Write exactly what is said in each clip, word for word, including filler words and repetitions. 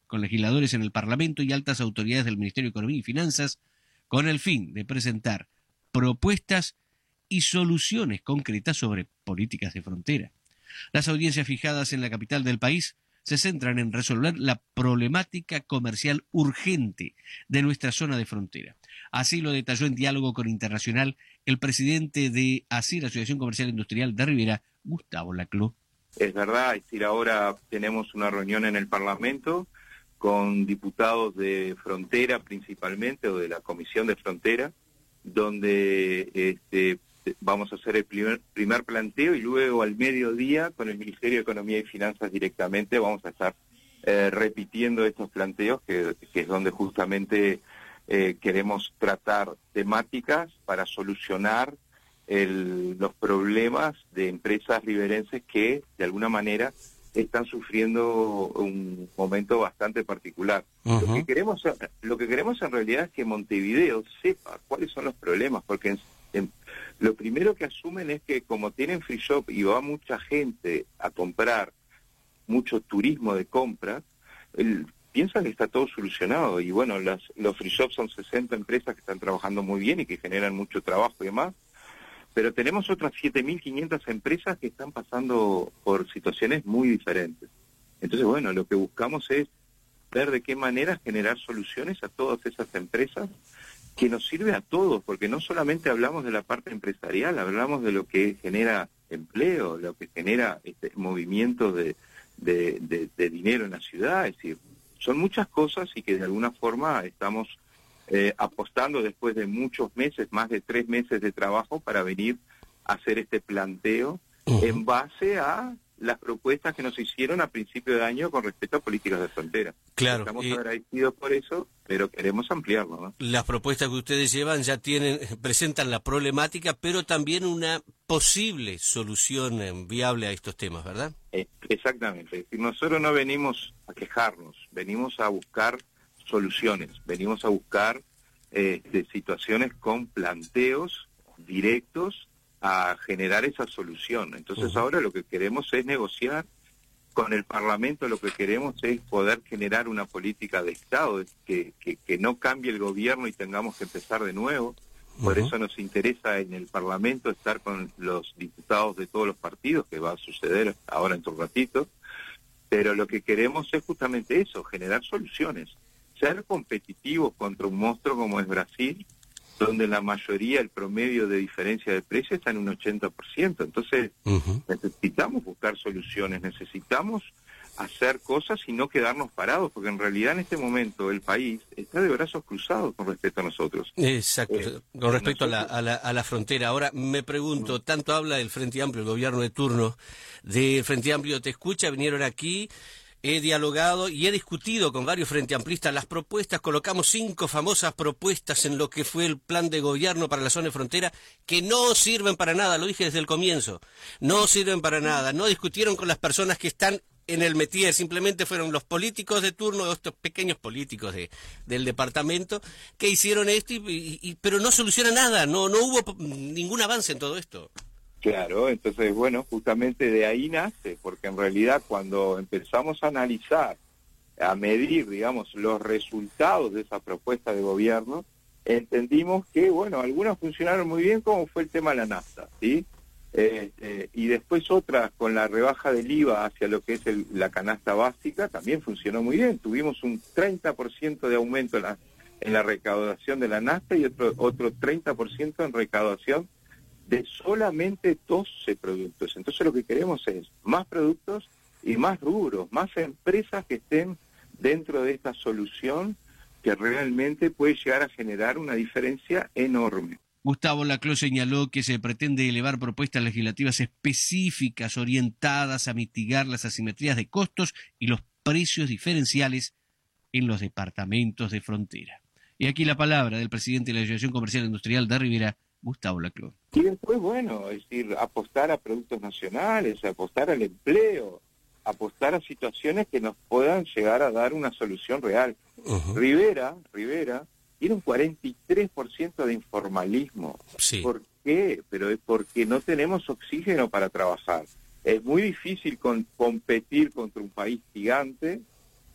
con legisladores en el Parlamento y altas autoridades del Ministerio de Economía y Finanzas, con el fin de presentar propuestas y soluciones concretas sobre políticas de frontera. Las audiencias fijadas en la capital del país se centran en resolver la problemática comercial urgente de nuestra zona de frontera. Así lo detalló en diálogo con Internacional el presidente de ASIR, Asociación Comercial e Industrial de Rivera, Gustavo Laclau. Es verdad, es decir, ahora tenemos una reunión en el Parlamento con diputados de frontera principalmente, o de la Comisión de Frontera, donde este, vamos a hacer el primer, primer planteo, y luego al mediodía con el Ministerio de Economía y Finanzas directamente vamos a estar eh, repitiendo estos planteos, que, que es donde justamente eh, queremos tratar temáticas para solucionar el, los problemas de empresas riverenses que de alguna manera están sufriendo un momento bastante particular. Uh-huh. Lo que queremos, lo que queremos en realidad es que Montevideo sepa cuáles son los problemas, porque en, en, lo primero que asumen es que como tienen free shop y va mucha gente a comprar, mucho turismo de compras, el, piensan que está todo solucionado. Y bueno, las, los free shops son sesenta empresas que están trabajando muy bien y que generan mucho trabajo y demás. Pero tenemos otras siete mil quinientas empresas que están pasando por situaciones muy diferentes. Entonces, bueno, lo que buscamos es ver de qué manera generar soluciones a todas esas empresas que nos sirve a todos, porque no solamente hablamos de la parte empresarial, hablamos de lo que genera empleo, lo que genera este movimiento de, de, de, de dinero en la ciudad. Es decir, son muchas cosas y que de alguna forma estamos Eh, apostando después de muchos meses, más de tres meses de trabajo, para venir a hacer este planteo uh-huh. en base a las propuestas que nos hicieron a principio de año con respecto a políticas de frontera. Claro. Estamos eh, agradecidos por eso, pero queremos ampliarlo, ¿no? Las propuestas que ustedes llevan ya tienen, presentan la problemática, pero también una posible solución viable a estos temas, ¿verdad? Eh, exactamente. Es decir, nosotros no venimos a quejarnos, venimos a buscar soluciones, venimos a buscar eh, de situaciones con planteos directos a generar esa solución. Entonces uh-huh. ahora lo que queremos es negociar con el Parlamento, lo que queremos es poder generar una política de Estado, que, que, que no cambie el gobierno y tengamos que empezar de nuevo. Por uh-huh. eso nos interesa en el Parlamento estar con los diputados de todos los partidos, que va a suceder ahora en un ratito, pero lo que queremos es justamente eso, generar soluciones. Ser competitivos contra un monstruo como es Brasil, donde la mayoría, el promedio de diferencia de precio está en un ochenta por ciento. Entonces, uh-huh. necesitamos buscar soluciones, necesitamos hacer cosas y no quedarnos parados, porque en realidad en este momento el país está de brazos cruzados con respecto a nosotros. Exacto, eh, con respecto nosotros... a, la, a, la, a la frontera. Ahora me pregunto, tanto habla del Frente Amplio, el gobierno de turno del Frente Amplio te escucha, vinieron aquí... He dialogado y he discutido con varios frente amplistas las propuestas, colocamos cinco famosas propuestas en lo que fue el plan de gobierno para la zona de frontera, que no sirven para nada, lo dije desde el comienzo, no sirven para nada, no discutieron con las personas que están en el métier, simplemente fueron los políticos de turno, estos pequeños políticos de, del departamento, que hicieron esto, y, y, y, pero no soluciona nada, no, no hubo ningún avance en todo esto. Claro, entonces, bueno, justamente de ahí nace, porque en realidad cuando empezamos a analizar, a medir, digamos, los resultados de esa propuesta de gobierno, entendimos que, bueno, algunas funcionaron muy bien, como fue el tema de la nafta, ¿sí? Eh, eh, y después otras, con la rebaja del I V A hacia lo que es el, la canasta básica, también funcionó muy bien. Tuvimos un treinta por ciento de aumento en la, en la recaudación de la nafta y otro, otro treinta por ciento en recaudación de solamente doce productos. Entonces lo que queremos es más productos y más rubros, más empresas que estén dentro de esta solución, que realmente puede llegar a generar una diferencia enorme. Gustavo Laclau señaló que se pretende elevar propuestas legislativas específicas orientadas a mitigar las asimetrías de costos y los precios diferenciales en los departamentos de frontera. Y aquí la palabra del presidente de la Asociación Comercial e Industrial de Rivera, Gustavo Laclau. Y después, bueno, es decir, apostar a productos nacionales, apostar al empleo, apostar a situaciones que nos puedan llegar a dar una solución real. Uh-huh. Rivera, Rivera, tiene un cuarenta y tres por ciento de informalismo. Sí. ¿Por qué? Pero es porque no tenemos oxígeno para trabajar. Es muy difícil con, competir contra un país gigante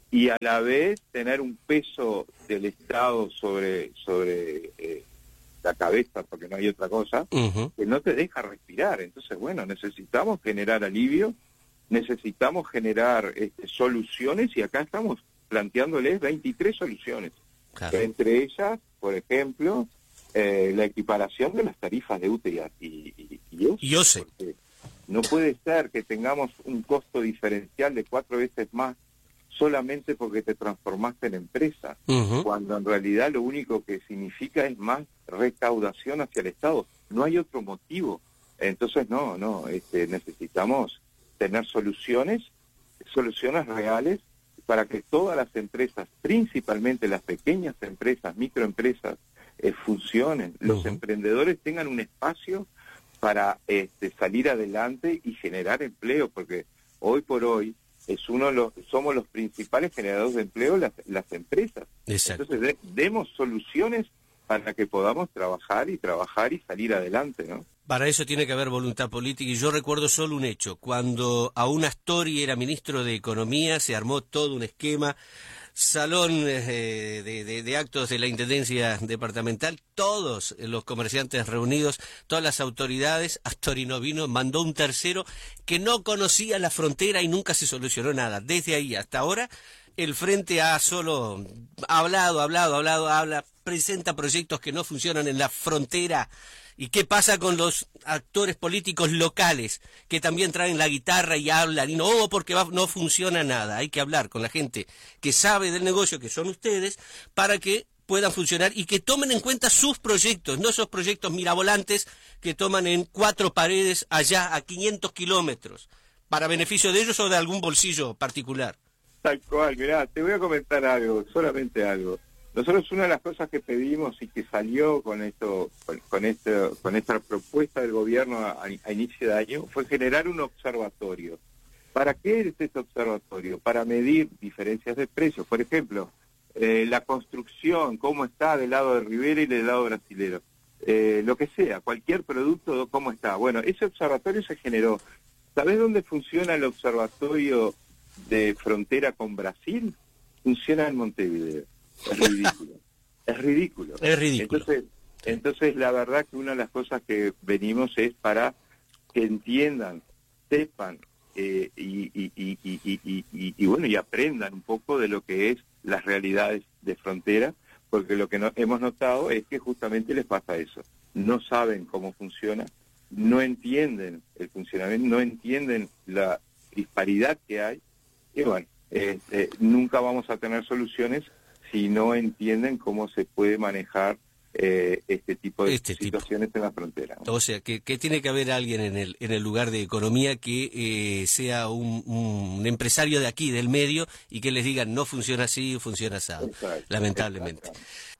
y a la vez tener un peso del Estado sobre, sobre eh, la cabeza, porque no hay otra cosa, uh-huh. que no te deja respirar. Entonces, bueno, necesitamos generar alivio, necesitamos generar este, soluciones, y acá estamos planteándoles veintitrés soluciones. Claro. Entre ellas, por ejemplo, eh, la equiparación de las tarifas de U T E y, y, y O S E. Y O S E. No puede ser que tengamos un costo diferencial de cuatro veces más solamente porque te transformaste en empresa, uh-huh. cuando en realidad lo único que significa es más recaudación hacia el Estado. No hay otro motivo. Entonces, no, no, este, necesitamos tener soluciones, soluciones reales, para que todas las empresas, principalmente las pequeñas empresas, microempresas, eh, funcionen, los uh-huh. emprendedores tengan un espacio para este, salir adelante y generar empleo, porque hoy por hoy es uno de los, somos los principales generadores de empleo las, las empresas. Exacto. Entonces de, demos soluciones para que podamos trabajar y trabajar y salir adelante, ¿no? Para eso tiene que haber voluntad política, y yo recuerdo solo un hecho. Cuando aún Astori era ministro de Economía, se armó todo un esquema, salón eh, de, de, de actos de la Intendencia Departamental, todos los comerciantes reunidos, todas las autoridades. Astori no vino, mandó un tercero que no conocía la frontera y nunca se solucionó nada. Desde ahí hasta ahora, el Frente ha solo hablado, hablado, hablado, habla, presenta proyectos que no funcionan en la frontera. ¿Y qué pasa con los actores políticos locales que también traen la guitarra y hablan? Y no, porque va, no funciona nada. Hay que hablar con la gente que sabe del negocio, que son ustedes, para que puedan funcionar y que tomen en cuenta sus proyectos, no esos proyectos mirabolantes que toman en cuatro paredes allá a quinientos kilómetros, para beneficio de ellos o de algún bolsillo particular. Tal cual, mirá, te voy a comentar algo, solamente algo. Nosotros una de las cosas que pedimos y que salió con esto, con, con esto, con esta propuesta del gobierno a, a inicio de año, fue generar un observatorio. ¿Para qué es este observatorio? Para medir diferencias de precios. Por ejemplo, eh, la construcción, cómo está del lado de Rivera y del lado brasilero. Eh, lo que sea, cualquier producto, cómo está. Bueno, ese observatorio se generó. ¿Sabés dónde funciona el observatorio de frontera con Brasil? Funciona en Montevideo. Es ridículo, es ridículo. Es ridículo. Entonces, entonces, la verdad que una de las cosas que venimos es para que entiendan, sepan eh, y, y, y, y, y, y, y bueno, y aprendan un poco de lo que es las realidades de frontera, porque lo que no, hemos notado es que justamente les pasa eso. No saben cómo funciona, no entienden el funcionamiento, no entienden la disparidad que hay, y bueno, eh, eh, nunca vamos a tener soluciones si no entienden cómo se puede manejar eh, este tipo de este situaciones tipo. en la frontera, ¿no? O sea, que, que tiene que haber alguien en el en el lugar de economía que eh, sea un, un empresario de aquí, del medio, y que les digan no funciona así, funciona así, lamentablemente.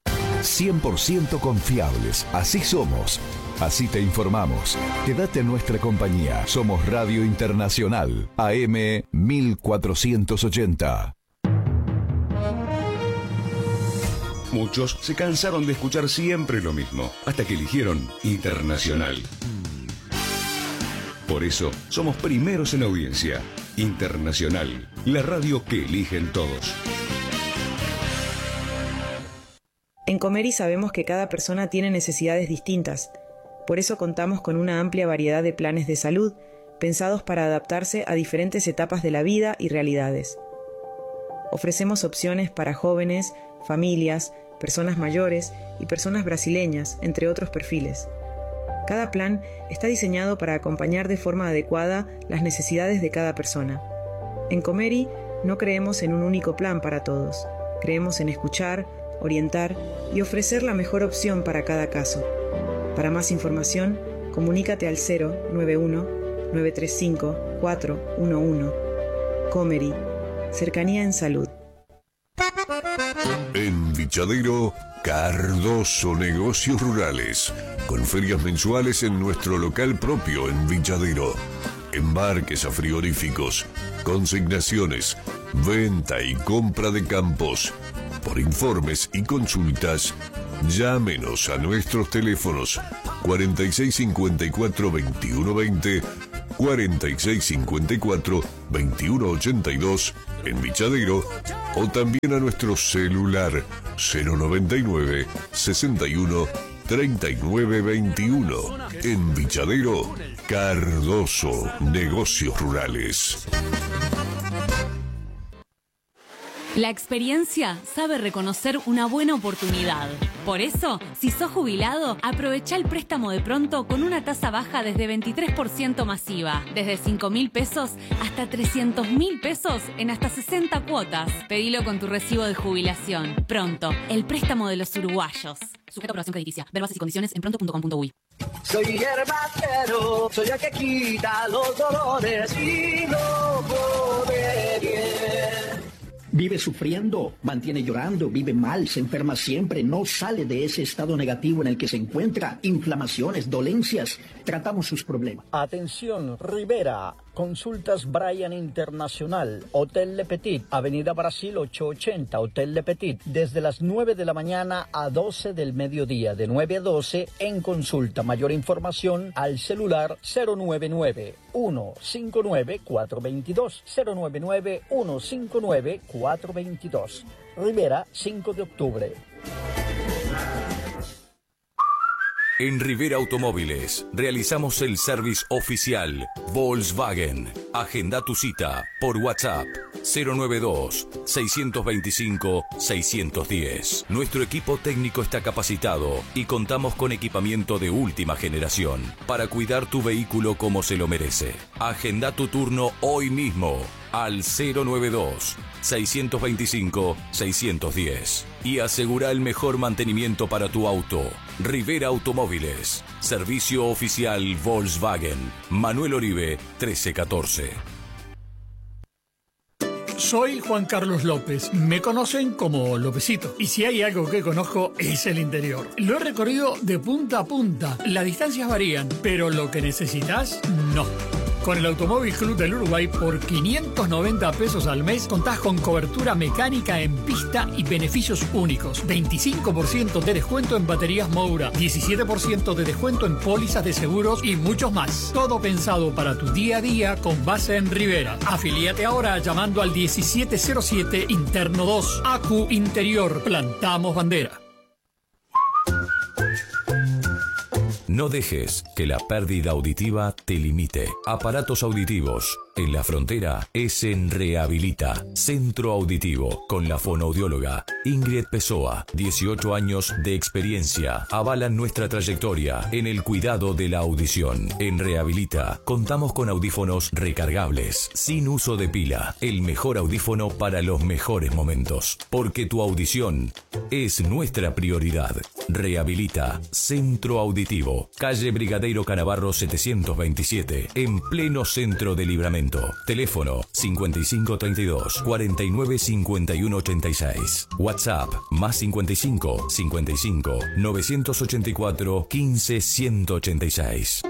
cien por ciento confiables, así somos, así te informamos. Quédate en nuestra compañía, somos Radio Internacional, A M mil cuatrocientos ochenta. Muchos se cansaron de escuchar siempre lo mismo, hasta que eligieron Internacional. Por eso, somos primeros en audiencia. Internacional, la radio que eligen todos. En Comeri sabemos que cada persona tiene necesidades distintas. Por eso contamos con una amplia variedad de planes de salud, pensados para adaptarse a diferentes etapas de la vida y realidades. Ofrecemos opciones para jóvenes, familias, personas mayores y personas brasileñas, entre otros perfiles. Cada plan está diseñado para acompañar de forma adecuada las necesidades de cada persona. En Comeri no creemos en un único plan para todos. Creemos en escuchar, orientar y ofrecer la mejor opción para cada caso. Para más información, comunícate al cero nueve uno nueve tres cinco cuatro uno uno. Comeri, cercanía en salud. En Vichadero, Cardoso Negocios Rurales, con ferias mensuales en nuestro local propio en Vichadero. Embarques a frigoríficos, consignaciones, venta y compra de campos. Por informes y consultas, llámenos a nuestros teléfonos cuarenta y seis cincuenta y cuatro veintiuno veinte, cuarenta y seis cincuenta y cuatro veintiuno ochenta y dos en Vichadero, o también a nuestro celular cero noventa y nueve, sesenta y uno, treinta y nueve veintiuno. En Vichadero, Cardoso Negocios Rurales. La experiencia sabe reconocer una buena oportunidad. Por eso, si sos jubilado, aprovecha el préstamo de pronto con una tasa baja desde veintitrés por ciento masiva, desde cinco mil pesos hasta trescientos mil pesos en hasta sesenta cuotas. Pedilo con tu recibo de jubilación. Pronto, el préstamo de los uruguayos. Sujeto a aprobación crediticia. Ver bases y condiciones en pronto punto com punto uy. Soy hierbacero, soy el que quita los dolores y lo pone bien. Vive sufriendo, mantiene llorando, vive mal, se enferma siempre, no sale de ese estado negativo en el que se encuentra, inflamaciones, dolencias, tratamos sus problemas. Atención, Rivera, Consultas Brian Internacional, Hotel Le Petit, Avenida Brasil ochocientos ochenta, Hotel Le Petit, desde las nueve de la mañana a doce del mediodía, de nueve a doce en consulta. Mayor información al celular cero nueve nueve, uno cinco nueve, cuatro dos dos, cero nueve nueve, uno cinco nueve, cuatro dos dos. Rivera, cinco de octubre. En Rivera Automóviles realizamos el service oficial Volkswagen. Agenda tu cita por WhatsApp cero nueve dos, seis dos cinco, seis uno cero. Nuestro equipo técnico está capacitado y contamos con equipamiento de última generación para cuidar tu vehículo como se lo merece. Agenda tu turno hoy mismo al cero nueve dos, seis dos cinco, seis uno cero y asegura el mejor mantenimiento para tu auto. Rivera Automóviles, servicio oficial Volkswagen. Manuel Oribe, trece catorce. Soy Juan Carlos López, me conocen como Lópezito, y si hay algo que conozco es el interior. Lo he recorrido de punta a punta, las distancias varían, pero lo que necesitas, no. Con el Automóvil Club del Uruguay, por quinientos noventa pesos al mes, contás con cobertura mecánica en pista y beneficios únicos. veinticinco por ciento de descuento en baterías Moura, diecisiete por ciento de descuento en pólizas de seguros y muchos más. Todo pensado para tu día a día con base en Rivera. Afilíate ahora llamando al diecisiete cero siete Interno dos. A Q Interior. Plantamos bandera. No dejes que la pérdida auditiva te limite. Aparatos auditivos en la frontera es en Rehabilita, Centro Auditivo, con la fonoaudióloga Ingrid Pessoa. dieciocho años de experiencia avalan nuestra trayectoria en el cuidado de la audición. En Rehabilita contamos con audífonos recargables, sin uso de pila. El mejor audífono para los mejores momentos. Porque tu audición es nuestra prioridad. Rehabilita, Centro Auditivo, calle Brigadeiro Canavarro setecientos veintisiete, en pleno centro de Libramento. Teléfono cincuenta y cinco treinta y dos, cuarenta y nueve cincuenta y uno ochenta y seis. WhatsApp más cincuenta y cinco, cincuenta y cinco, novecientos ochenta y cuatro, quince, ciento ochenta y seis.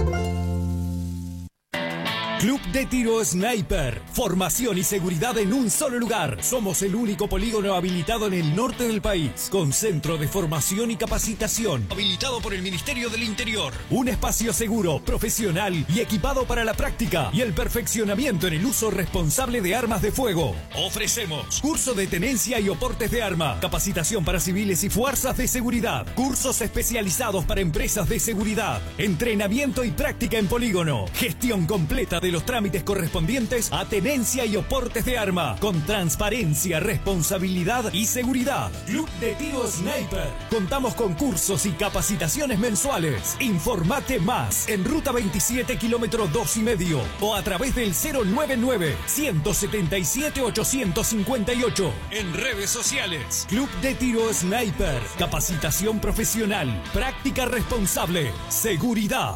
Club de Tiro Sniper. Formación y seguridad en un solo lugar. Somos el único polígono habilitado en el norte del país, con centro de formación y capacitación, habilitado por el Ministerio del Interior. Un espacio seguro, profesional y equipado para la práctica y el perfeccionamiento en el uso responsable de armas de fuego. Ofrecemos curso de tenencia y oportes de arma, capacitación para civiles y fuerzas de seguridad, cursos especializados para empresas de seguridad, entrenamiento y práctica en polígono, gestión completa de los trámites correspondientes a tenencia y oportes de arma, con transparencia, responsabilidad y seguridad. Club de Tiro Sniper. Contamos con cursos y capacitaciones mensuales. Informate más en Ruta veintisiete, kilómetro dos y medio, o a través del cero nueve nueve, ciento setenta y siete, ochocientos cincuenta y ocho. En redes sociales. Club de Tiro Sniper. Capacitación profesional, práctica responsable, seguridad.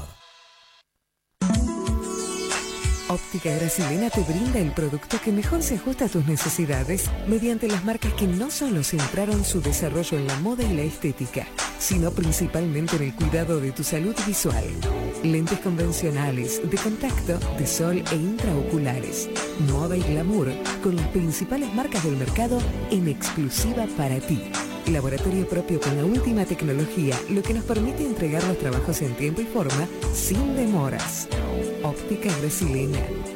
Óptica Brasilena te brinda el producto que mejor se ajusta a tus necesidades mediante las marcas que no solo centraron su desarrollo en la moda y la estética, sino principalmente en el cuidado de tu salud visual. Lentes convencionales, de contacto, de sol e intraoculares, moda y glamour, con las principales marcas del mercado en exclusiva para ti. Laboratorio propio con la última tecnología, lo que nos permite entregar los trabajos en tiempo y forma sin demoras. Óptica Brasilena.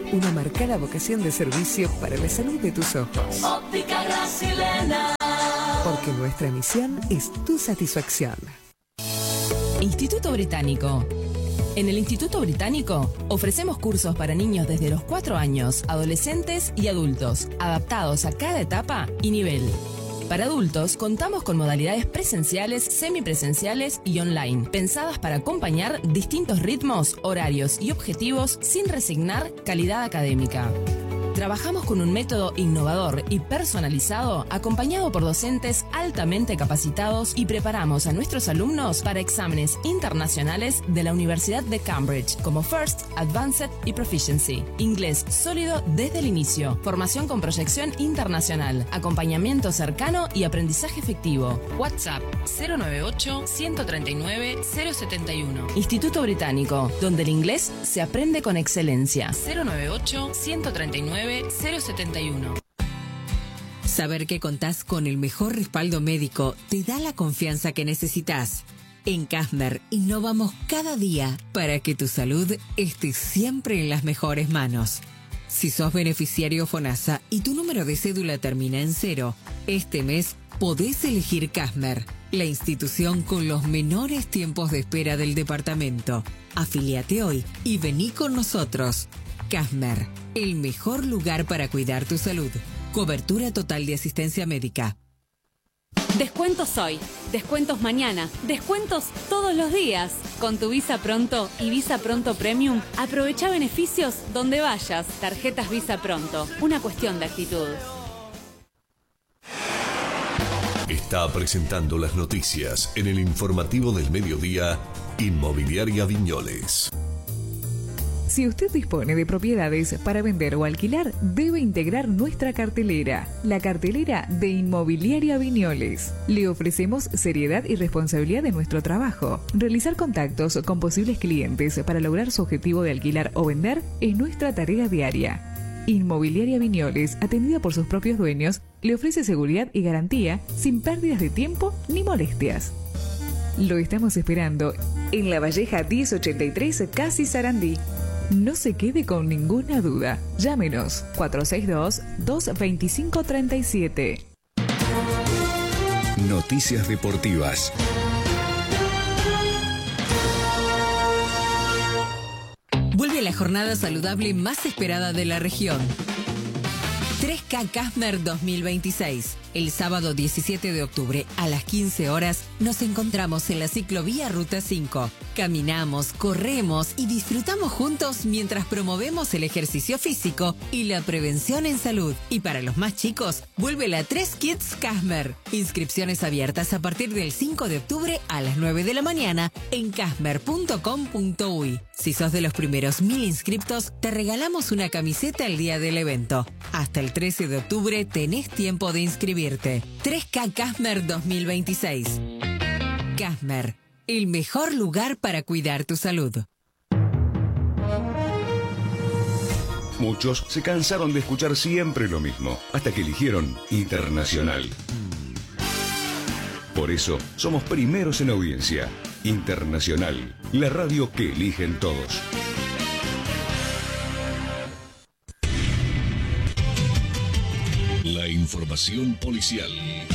una marcada vocación de servicio para la salud de tus ojos. Óptica Gracilena. Porque nuestra misión es tu satisfacción. Instituto Británico. En el Instituto Británico ofrecemos cursos para niños desde los cuatro años, adolescentes y adultos, adaptados a cada etapa y nivel. Para adultos, contamos con modalidades presenciales, semipresenciales y online, pensadas para acompañar distintos ritmos, horarios y objetivos sin resignar calidad académica. Trabajamos con un método innovador y personalizado, acompañado por docentes altamente capacitados, y preparamos a nuestros alumnos para exámenes internacionales de la Universidad de Cambridge, como First, Advanced y Proficiency. Inglés sólido desde el inicio, formación con proyección internacional, acompañamiento cercano y aprendizaje efectivo. WhatsApp cero nueve ocho, uno tres nueve, cero siete uno. Instituto Británico, donde el inglés se aprende con excelencia. cero nueve ocho, uno tres nueve, cero siete uno. Saber que contás con el mejor respaldo médico te da la confianza que necesitas. En Casmer innovamos cada día para que tu salud esté siempre en las mejores manos. Si sos beneficiario FONASA y tu número de cédula termina en cero, este mes podés elegir Casmer, la institución con los menores tiempos de espera del departamento. Afíliate hoy y vení con nosotros. Casmer, el mejor lugar para cuidar tu salud. Cobertura total de asistencia médica. Descuentos hoy, descuentos mañana, descuentos todos los días. Con tu Visa Pronto y Visa Pronto Premium, aprovecha beneficios donde vayas. Tarjetas Visa Pronto, una cuestión de actitud. Está presentando las noticias en el informativo del mediodía, Inmobiliaria Viñoles. Si usted dispone de propiedades para vender o alquilar, debe integrar nuestra cartelera, la cartelera de Inmobiliaria Viñoles. Le ofrecemos seriedad y responsabilidad en nuestro trabajo. Realizar contactos con posibles clientes para lograr su objetivo de alquilar o vender es nuestra tarea diaria. Inmobiliaria Viñoles, atendida por sus propios dueños, le ofrece seguridad y garantía sin pérdidas de tiempo ni molestias. Lo estamos esperando en La Valleja diez ochenta y tres, Casi Sarandí. No se quede con ninguna duda. Llámenos cuatro seis dos, dos dos cinco tres siete. Noticias deportivas. Vuelve la jornada saludable más esperada de la región. tres K Casmer dos mil veintiséis. El sábado diecisiete de octubre a las quince horas nos encontramos en la ciclovía Ruta cinco. Caminamos, corremos y disfrutamos juntos mientras promovemos el ejercicio físico y la prevención en salud. Y para los más chicos, vuelve la tres Kids Casmer. Inscripciones abiertas a partir del cinco de octubre a las nueve de la mañana en casmer punto com punto uy. Si sos de los primeros mil inscriptos, te regalamos una camiseta el día del evento. Hasta el trece de octubre tenés tiempo de inscribirte. tres K Casmer dos mil veintiséis. Casmer, el mejor lugar para cuidar tu salud. Muchos se cansaron de escuchar siempre lo mismo, hasta que eligieron Internacional. Por eso, somos primeros en audiencia. Internacional, la radio que eligen todos. La información policial.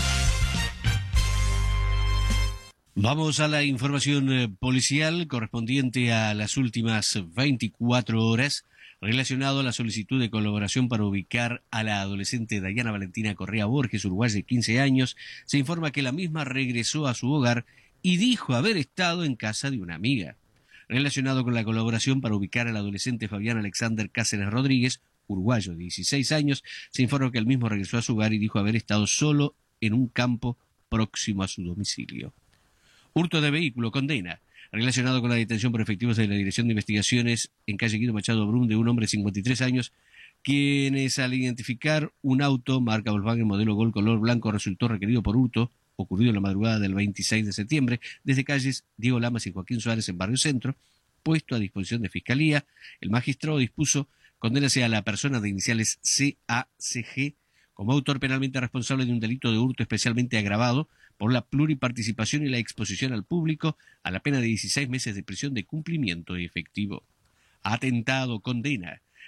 Vamos a la información eh, policial correspondiente a las últimas veinticuatro horas, relacionado a la solicitud de colaboración para ubicar a la adolescente Dayana Valentina Correa Borges, uruguaya de quince años. Se informa que la misma regresó a su hogar y dijo haber estado en casa de una amiga. Relacionado con la colaboración para ubicar al adolescente Fabián Alexander Cáceres Rodríguez, uruguayo de dieciséis años, se informa que el mismo regresó a su hogar y dijo haber estado solo en un campo próximo a su domicilio. Hurto de vehículo, condena. Relacionado con la detención por efectivos de la Dirección de Investigaciones en calle Guido Machado Brum de un hombre de cincuenta y tres años, quienes al identificar un auto marca Volkswagen modelo Gol color blanco resultó requerido por hurto, ocurrido en la madrugada del veintiséis de septiembre, desde calles Diego Lamas y Joaquín Suárez en Barrio Centro, puesto a disposición de Fiscalía. El magistrado dispuso condénase a la persona de iniciales C A C G como autor penalmente responsable de un delito de hurto especialmente agravado por la pluriparticipación y la exposición al público a la pena de dieciséis meses de prisión de cumplimiento efectivo. Atentado, condena.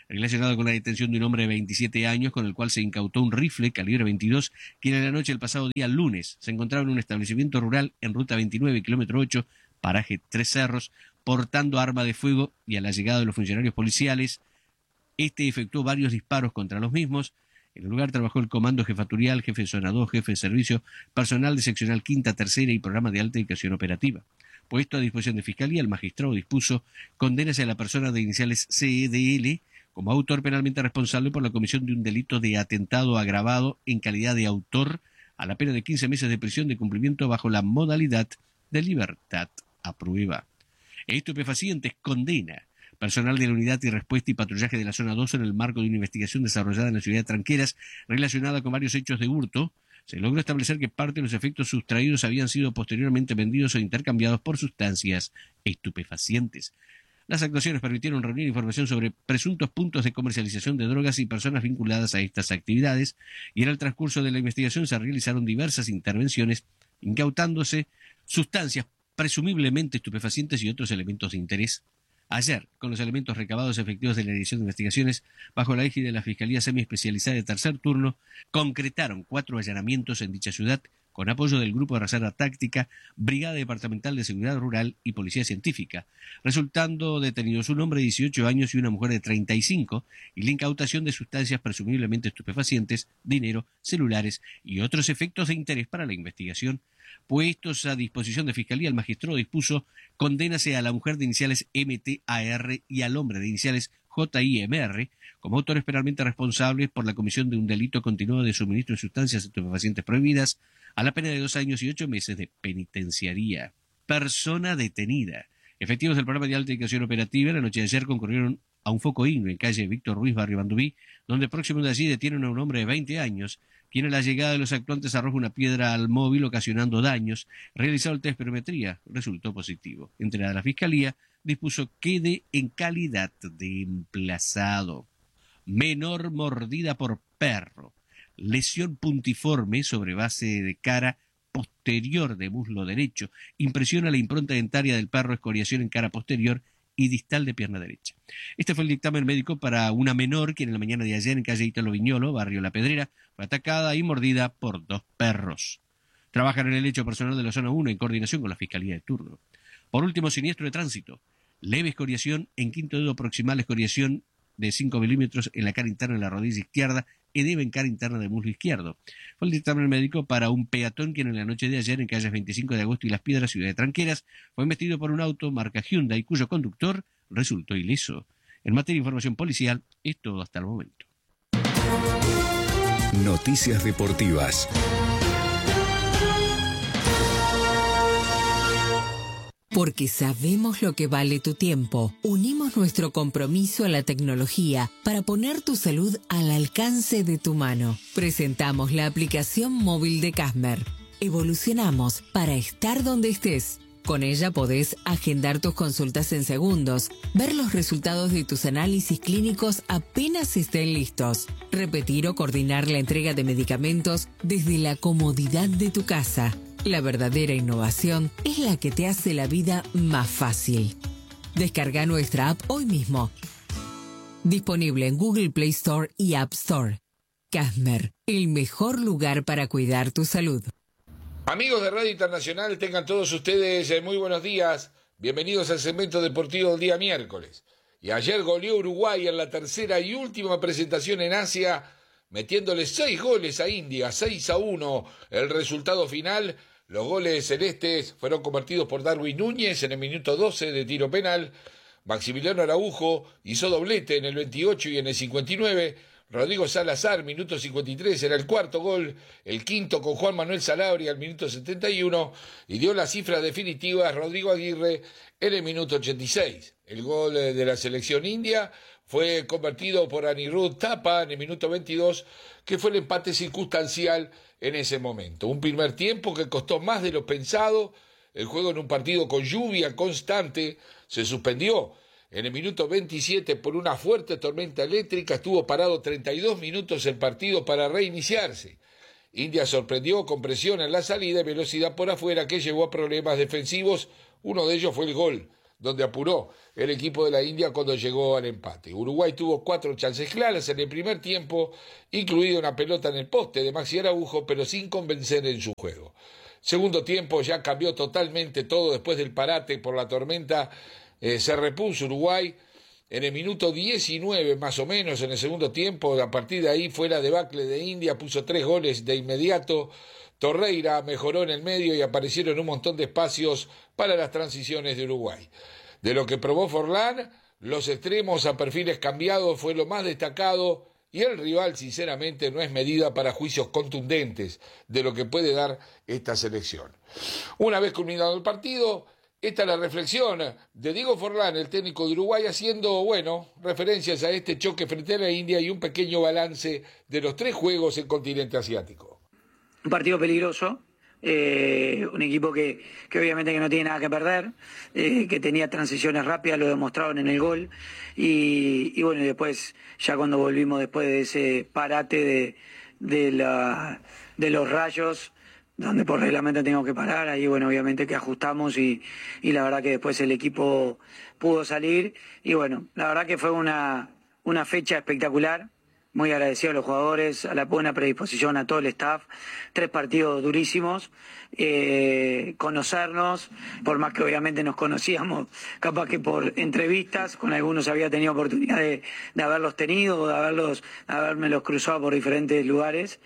relacionado con la detención de un hombre de veintisiete años con el cual se incautó un rifle calibre veintidós, quien en la noche del pasado día lunes se encontraba en un establecimiento rural en ruta veintinueve, kilómetro ocho, paraje Tres Cerros, portando arma de fuego, y a la llegada de los funcionarios policiales, este efectuó varios disparos contra los mismos. En el lugar trabajó el comando jefaturial, jefe de zona dos, jefe de servicio, personal de seccional quinta, tercera y programa de alta dedicación operativa. Puesto a disposición de Fiscalía, el magistrado dispuso condenas a la persona de iniciales C E D L como autor penalmente responsable por la comisión de un delito de atentado agravado en calidad de autor a la pena de quince meses de prisión de cumplimiento bajo la modalidad de libertad a prueba. Estupefacientes condena personal de la Unidad y Respuesta y Patrullaje de la Zona dos en el marco de una investigación desarrollada en la ciudad de Tranqueras relacionada con varios hechos de hurto. Se logró establecer que parte de los efectos sustraídos habían sido posteriormente vendidos o intercambiados por sustancias estupefacientes. Las actuaciones permitieron reunir información sobre presuntos puntos de comercialización de drogas y personas vinculadas a estas actividades, y en el transcurso de la investigación se realizaron diversas intervenciones, incautándose sustancias presumiblemente estupefacientes y otros elementos de interés. Ayer, con los elementos recabados efectivos de la Dirección de Investigaciones, bajo la égide de la Fiscalía Semiespecializada de Tercer Turno, concretaron cuatro allanamientos en dicha ciudad, con apoyo del Grupo de Reserva Táctica, Brigada Departamental de Seguridad Rural y Policía Científica, resultando detenidos un hombre de dieciocho años y una mujer de treinta y cinco, y la incautación de sustancias presumiblemente estupefacientes, dinero, celulares y otros efectos de interés para la investigación. Puestos a disposición de Fiscalía, el magistrado dispuso condénase a la mujer de iniciales M T A R y al hombre de iniciales J I M R como autores penalmente responsables por la comisión de un delito continuado de suministro de sustancias estupefacientes prohibidas, a la pena de dos años y ocho meses de penitenciaría. Persona detenida. Efectivos del programa de alta dedicación operativa la noche de ayer concurrieron a un foco ignio en calle Víctor Ruiz, barrio Bandubí, donde próximo de allí detienen a un hombre de veinte años, quien a la llegada de los actuantes arroja una piedra al móvil ocasionando daños. Realizado el test de spirometría, resultó positivo. Entregada a la Fiscalía, dispuso quede en calidad de emplazado. Menor mordida por perro. Lesión puntiforme sobre base de cara posterior de muslo derecho. Impresiona la impronta dentaria del perro, escoriación en cara posterior y distal de pierna derecha. Este fue el dictamen médico para una menor quien en la mañana de ayer en calle Ítalo Viñolo, barrio La Pedrera, fue atacada y mordida por dos perros. Trabajan en el hecho personal de la zona uno en coordinación con la Fiscalía de turno. Por último, siniestro de tránsito. Leve escoriación en quinto dedo proximal, escoriación de cinco milímetros en la cara interna de la rodilla izquierda, edema en cara interna del muslo izquierdo. Fue el dictamen médico para un peatón quien en la noche de ayer en calles veinticinco de agosto y Las Piedras, ciudad de Tranqueras, fue embestido por un auto marca Hyundai cuyo conductor resultó ileso. En materia de información policial, es todo hasta el momento. Noticias deportivas. Porque sabemos lo que vale tu tiempo, unimos nuestro compromiso a la tecnología para poner tu salud al alcance de tu mano. Presentamos la aplicación móvil de Casmer. Evolucionamos para estar donde estés. Con ella podés agendar tus consultas en segundos, ver los resultados de tus análisis clínicos apenas estén listos, repetir o coordinar la entrega de medicamentos desde la comodidad de tu casa. La verdadera innovación es la que te hace la vida más fácil. Descarga nuestra app hoy mismo. Disponible en Google Play Store y App Store. Casmer, el mejor lugar para cuidar tu salud. Amigos de Radio Internacional, tengan todos ustedes eh, muy buenos días. Bienvenidos al segmento deportivo del día miércoles. Y ayer goleó Uruguay en la tercera y última presentación en Asia, metiéndole seis goles a India, seis a uno. El resultado final, los goles celestes fueron convertidos por Darwin Núñez en el minuto doce de tiro penal. Maximiliano Araujo hizo doblete en el veintiocho y en el cincuenta y nueve. Rodrigo Salazar, minuto cincuenta y tres, era el cuarto gol, el quinto con Juan Manuel Salabria al minuto setenta y uno, y dio la cifra definitiva a Rodrigo Aguirre en el minuto ochenta y seis. El gol de la selección india fue convertido por Anirudh Thapa en el minuto veintidós, que fue el empate circunstancial en ese momento. Un primer tiempo que costó más de lo pensado, el juego en un partido con lluvia constante se suspendió. En el minuto veintisiete, por una fuerte tormenta eléctrica, estuvo parado treinta y dos minutos el partido para reiniciarse. India sorprendió con presión en la salida y velocidad por afuera que llevó a problemas defensivos. Uno de ellos fue el gol donde apuró el equipo de la India cuando llegó al empate. Uruguay tuvo cuatro chances claras en el primer tiempo, incluida una pelota en el poste de Maxi Araujo, pero sin convencer en su juego. Segundo tiempo ya cambió totalmente todo después del parate por la tormenta. Eh, se repuso Uruguay en el minuto diecinueve más o menos en el segundo tiempo. A partir de ahí fue la debacle de India, puso tres goles de inmediato. Torreira mejoró en el medio y aparecieron un montón de espacios para las transiciones de Uruguay. De lo que probó Forlán, los extremos a perfiles cambiados fue lo más destacado y el rival sinceramente no es medida para juicios contundentes de lo que puede dar esta selección. Una vez culminado el partido, esta es la reflexión de Diego Forlán, el técnico de Uruguay, haciendo, bueno, referencias a este choque frente a la India y un pequeño balance de los tres juegos en continente asiático. Un partido peligroso, eh, un equipo que, que obviamente que no tiene nada que perder, eh, que tenía transiciones rápidas, lo demostraron en el gol, y, y bueno, y después, ya cuando volvimos después de ese parate de, de, la, de los rayos, donde por reglamento teníamos que parar, ahí bueno, obviamente que ajustamos y, y la verdad que después el equipo pudo salir, y bueno, la verdad que fue una, una fecha espectacular. Muy agradecido a los jugadores, a la buena predisposición, a todo el staff. Tres partidos durísimos, eh, conocernos, por más que obviamente nos conocíamos, capaz que por entrevistas, con algunos había tenido oportunidad de, de haberlos tenido, de haberlos, de habermelos cruzado por diferentes lugares.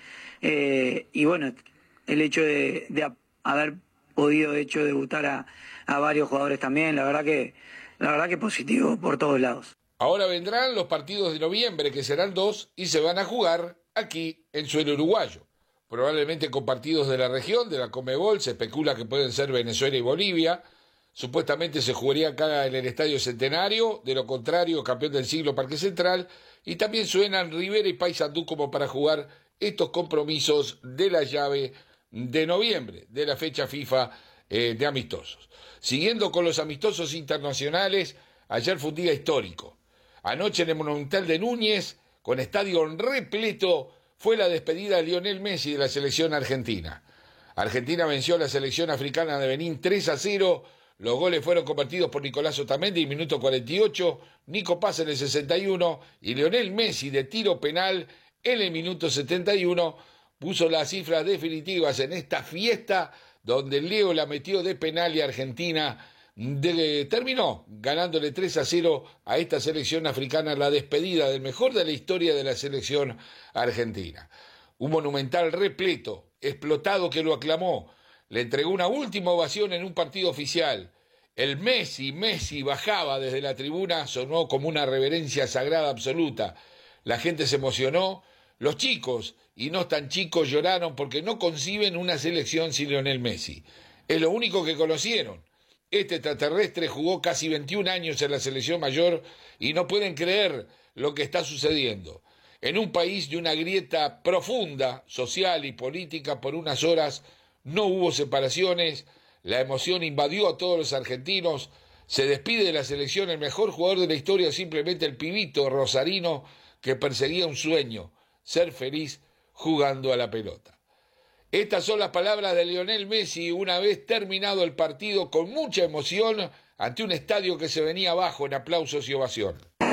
Eh, y bueno, el hecho de, de haber podido, de hecho, debutar a, a varios jugadores también, la verdad que, la verdad que positivo por todos lados. Ahora vendrán los partidos de noviembre, que serán dos, y se van a jugar aquí en suelo uruguayo. Probablemente con partidos de la región, de la Conmebol, se especula que pueden ser Venezuela y Bolivia. Supuestamente se jugaría acá en el Estadio Centenario, de lo contrario, campeón del siglo Parque Central. Y también suenan Rivera y Paysandú como para jugar estos compromisos de la llave de noviembre, de la fecha FIFA eh, de amistosos. Siguiendo con los amistosos internacionales, ayer fue un día histórico. Anoche en el Monumental de Núñez, con estadio repleto, fue la despedida de Lionel Messi de la selección argentina. Argentina venció a la selección africana de Benín tres a cero. Los goles fueron convertidos por Nicolás Otamendi en el minuto cuarenta y ocho, Nico Paz en el sesenta y uno y Lionel Messi de tiro penal en el minuto setenta y uno puso las cifras definitivas en esta fiesta donde Leo la metió de penal y Argentina De, terminó ganándole tres a cero a esta selección africana, la despedida del mejor de la historia de la selección argentina. Un monumental repleto, explotado, que lo aclamó, le entregó una última ovación en un partido oficial. El Messi, Messi bajaba desde la tribuna, sonó como una reverencia sagrada absoluta. La gente se emocionó, los chicos y no tan chicos lloraron porque no conciben una selección sin Lionel Messi. Es lo único que conocieron. Este extraterrestre jugó casi veintiún años en la selección mayor y no pueden creer lo que está sucediendo. En un país de una grieta profunda, social y política, por unas horas no hubo separaciones, la emoción invadió a todos los argentinos, se despide de la selección el mejor jugador de la historia, simplemente el pibito rosarino que perseguía un sueño, ser feliz jugando a la pelota. Estas son las palabras de Lionel Messi una vez terminado el partido con mucha emoción ante un estadio que se venía abajo en aplausos y ovación.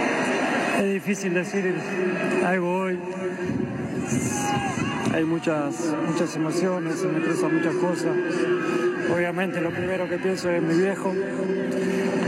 Es difícil decir algo hoy. Hay muchas, muchas emociones, se me cruzan muchas cosas. Obviamente lo primero que pienso es mi viejo,